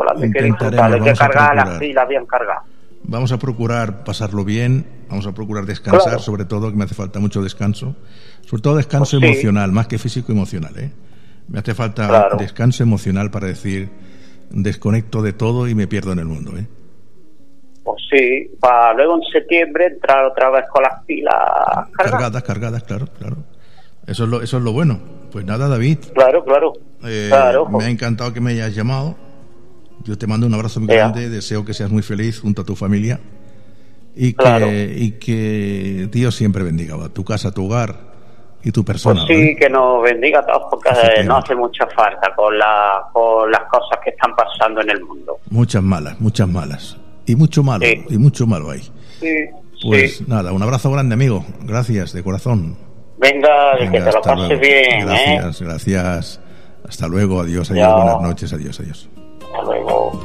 disfrutarlas, hay que disfrutarlas, hay que cargar las pilas bien cargadas. Vamos a procurar pasarlo bien, vamos a procurar descansar, claro. Sobre todo, que me hace falta mucho descanso, sobre todo descanso emocional, más que físico, emocional, ¿eh? Me hace falta descanso emocional para decir, desconecto de todo y me pierdo en el mundo, ¿eh? Pues sí, para luego en septiembre entrar otra vez con las pilas cargadas, claro. Eso es lo bueno. Pues nada, David. Claro. Me ha encantado que me hayas llamado. Yo te mando un abrazo muy grande, deseo que seas muy feliz junto a tu familia y que Dios siempre bendiga tu casa, tu hogar y tu persona. Pues sí, que nos bendiga a todos, porque no hace mucha falta con las cosas que están pasando en el mundo. Muchas malas y mucho malo, hay. Sí, pues nada, un abrazo grande, amigo. Gracias de corazón. Venga, que te lo pases bien. Gracias. Hasta luego, adiós, buenas noches, adiós. Hasta luego.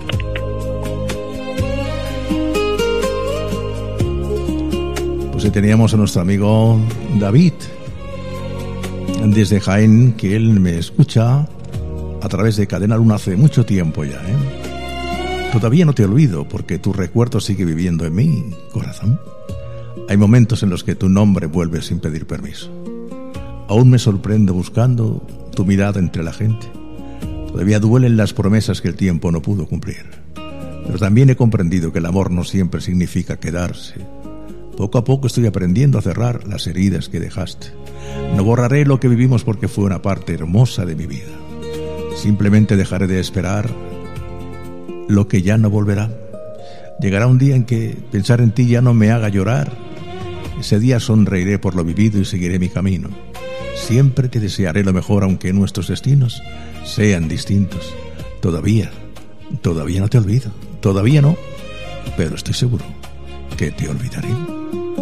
Pues ahí teníamos a nuestro amigo David, desde Jaén, que él me escucha a través de Cadena Luna hace mucho tiempo ya, ¿eh? Todavía no te olvido, porque tu recuerdo sigue viviendo en mi corazón. Hay momentos en los que tu nombre vuelve sin pedir permiso. Aún me sorprendo buscando tu mirada entre la gente. Todavía duelen las promesas que el tiempo no pudo cumplir. Pero también he comprendido que el amor no siempre significa quedarse. Poco a poco estoy aprendiendo a cerrar las heridas que dejaste. No borraré lo que vivimos porque fue una parte hermosa de mi vida. Simplemente dejaré de esperar lo que ya no volverá. Llegará un día en que pensar en ti ya no me haga llorar. Ese día sonreiré por lo vivido y seguiré mi camino. Siempre te desearé lo mejor, aunque nuestros destinos sean distintos. Todavía no te olvido. Todavía no, pero estoy seguro que te olvidaré.